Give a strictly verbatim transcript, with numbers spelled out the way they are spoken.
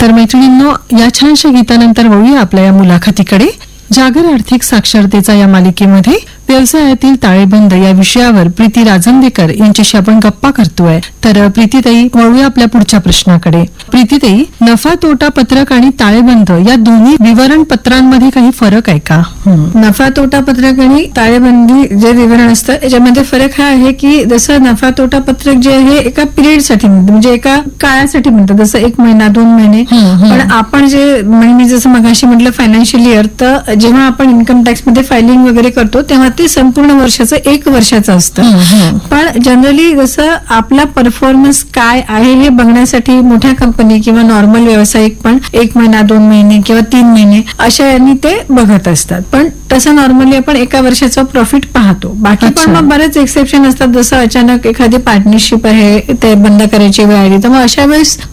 तर मैत्रिणींनो, या छानशा गीतानंतर वळूया आपल्या या मुलाखतीकडे. जागर आर्थिक साक्षरतेचा या मालिकेमध्ये व्यवसायातील ताळेबंद या विषयावर प्रीती राजंदेकर यांच्याशी आपण गप्पा करतोय. तर प्रीतीताई, वळूया आपल्या पुढच्या प्रश्नाकडे. प्रीतीताई, नफा तोटा पत्रक आणि ताळेबंद या दोन्ही विवरण पत्रांमध्ये काही फरक आहे का? नफा तोटा पत्रक आणि ताळेबंदी जे विवरण असतं याच्यामध्ये फरक हा आहे की जसं नफा तोटा पत्रक जे आहे एका पिरियड साठी म्हणतात, म्हणजे एका काळासाठी म्हणतात, जसं एक महिना दोन महिने. पण आपण जे मी जसं मगाशी म्हटलं फायनान्शियल इयर, तर जेव्हा आपण इन्कम टॅक्स मध्ये फायलिंग वगैरे करतो तेव्हा ते संपूर्ण वर्षाचं एक वर्षाचं असतं. पण जनरली जसं आपला परफॉर्मन्स काय आहे हे बघण्यासाठी मोठ्या कंपनी किंवा नॉर्मल व्यावसायिक पण एक महिना दोन महिने किंवा तीन महिने अशा यांनी ते बघत असतात. पण तसं नॉर्मली आपण एका वर्षाचं प्रॉफिट पाहतो. बाकी पण मग बरेच एक्सेप्शन असतात, जसं अचानक एखादी पार्टनरशिप आहे ते बंद करायची वेळ आली तर मग अशा वेळेस